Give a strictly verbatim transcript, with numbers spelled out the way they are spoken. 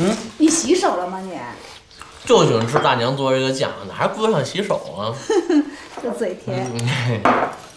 嗯， 你洗手了吗你？ 就喜欢吃大娘做这个酱，哪还顾得上洗手啊？ 这嘴甜。 嗯